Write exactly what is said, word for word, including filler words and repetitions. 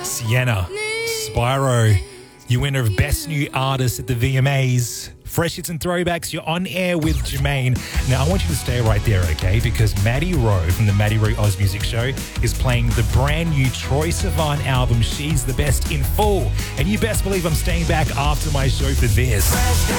Sienna, Spyro, you winner of Best New Artist at the V M As. Fresh Hits and Throwbacks, you're on air with Jermaine. Now, I want you to stay right there, okay? Because Maddie Rowe from the Maddie Rowe Oz Music Show is playing the brand new Troye Sivan album, She's the Best, in full. And you best believe I'm staying back after my show for this.